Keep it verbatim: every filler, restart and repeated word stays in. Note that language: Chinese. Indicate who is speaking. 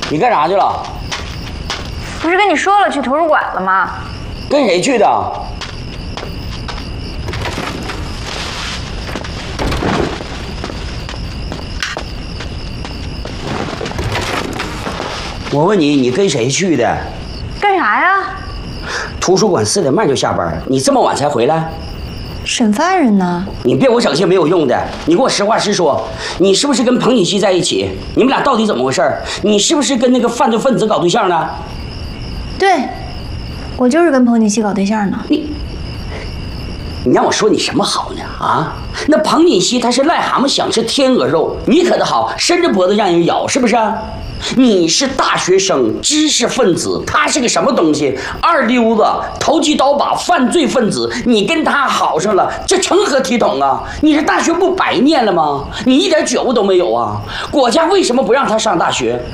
Speaker 1: 你干啥去了？
Speaker 2: 不是跟你说了去图书馆了吗？
Speaker 1: 跟谁去的？我问你，你跟谁去的？
Speaker 2: 干啥呀？
Speaker 1: 图书馆四点半就下班，你这么晚才回来？
Speaker 2: 审犯人呢？
Speaker 1: 你别给我整些没有用的，你给我实话实说，你是不是跟彭锦熙在一起？你们俩到底怎么回事？你是不是跟那个犯罪分子搞对象呢？
Speaker 2: 对，我就是跟彭锦熙搞对象呢。
Speaker 1: 你，你让我说你什么好呢？啊，那彭锦熙他是癞蛤蟆想吃天鹅肉，你可倒好，伸着脖子让人咬，是不是？你是大学生，知识分子，他是个什么东西？二溜子，投机倒把，犯罪分子。你跟他好上了，这成何体统啊？你这大学不白念了吗？你一点觉悟都没有啊！国家为什么不让他上大学？